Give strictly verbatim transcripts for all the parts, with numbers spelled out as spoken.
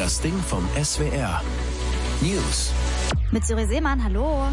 Das Ding vom S W R. News. Mit Suri Seemann, hallo.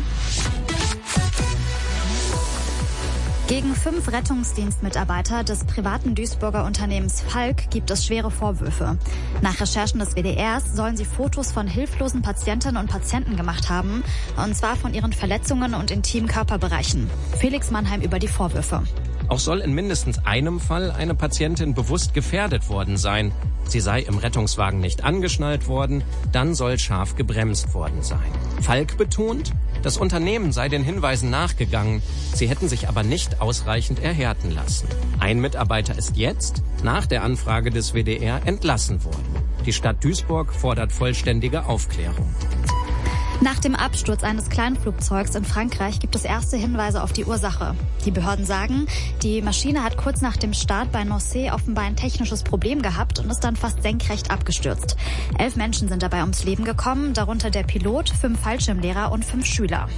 Gegen fünf Rettungsdienstmitarbeiter des privaten Duisburger Unternehmens Falk gibt es schwere Vorwürfe. Nach Recherchen des W D Rs sollen sie Fotos von hilflosen Patientinnen und Patienten gemacht haben, und zwar von ihren Verletzungen und intimen Körperbereichen. Felix Mannheim über die Vorwürfe. Auch soll in mindestens einem Fall eine Patientin bewusst gefährdet worden sein. Sie sei im Rettungswagen nicht angeschnallt worden, dann soll scharf gebremst worden sein. Falk betont, das Unternehmen sei den Hinweisen nachgegangen, sie hätten sich aber nicht ausreichend erhärten lassen. Ein Mitarbeiter ist jetzt, nach der Anfrage des W D R, entlassen worden. Die Stadt Duisburg fordert vollständige Aufklärung. Nach dem Absturz eines Kleinflugzeugs in Frankreich gibt es erste Hinweise auf die Ursache. Die Behörden sagen, die Maschine hat kurz nach dem Start bei Nancy offenbar ein technisches Problem gehabt und ist dann fast senkrecht abgestürzt. Elf Menschen sind dabei ums Leben gekommen, darunter der Pilot, fünf Fallschirmlehrer und fünf Schüler.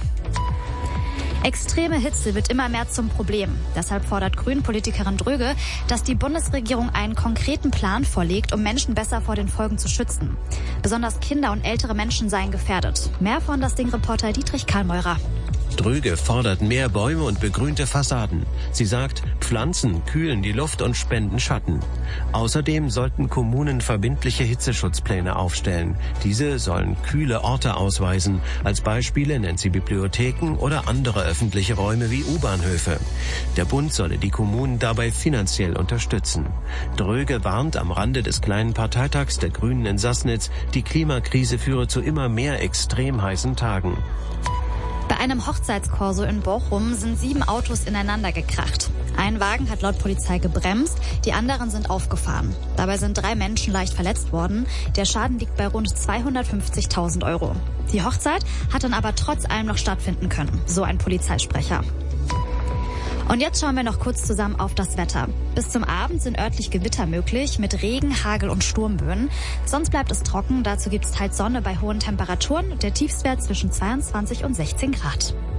Extreme Hitze wird immer mehr zum Problem. Deshalb fordert Grünen-Politikerin Dröge, dass die Bundesregierung einen konkreten Plan vorlegt, um Menschen besser vor den Folgen zu schützen. Besonders Kinder und ältere Menschen seien gefährdet. Mehr von das Ding-Reporter Dietrich Karlmeurer. Dröge fordert mehr Bäume und begrünte Fassaden. Sie sagt, Pflanzen kühlen die Luft und spenden Schatten. Außerdem sollten Kommunen verbindliche Hitzeschutzpläne aufstellen. Diese sollen kühle Orte ausweisen. Als Beispiele nennt sie Bibliotheken oder andere öffentliche Räume wie U-Bahnhöfe. Der Bund solle die Kommunen dabei finanziell unterstützen. Dröge warnt am Rande des kleinen Parteitags der Grünen in Sassnitz, die Klimakrise führe zu immer mehr extrem heißen Tagen. Bei einem Hochzeitskorso in Bochum sind sieben Autos ineinander gekracht. Ein Wagen hat laut Polizei gebremst, die anderen sind aufgefahren. Dabei sind drei Menschen leicht verletzt worden. Der Schaden liegt bei rund zweihundertfünfzigtausend Euro. Die Hochzeit hat dann aber trotz allem noch stattfinden können, so ein Polizeisprecher. Und jetzt schauen wir noch kurz zusammen auf das Wetter. Bis zum Abend sind örtlich Gewitter möglich mit Regen, Hagel und Sturmböen. Sonst bleibt es trocken, dazu gibt es teils Sonne bei hohen Temperaturen. Der Tiefstwert zwischen zweiundzwanzig und sechzehn Grad.